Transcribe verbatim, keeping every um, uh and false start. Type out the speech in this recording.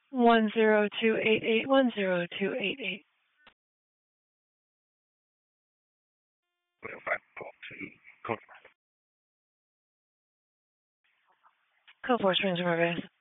One zero two eight eight one zero two eight eight. Well, if I call two, call Code four Springs River Base.